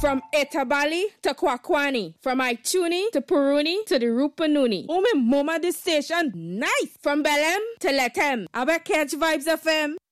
From Etabali to Kwakwani, from Aichuni to Puruni to the Rupanuni. Oh, me mama, this station nice. From Belém to Letem. I bet catch Vibes FM.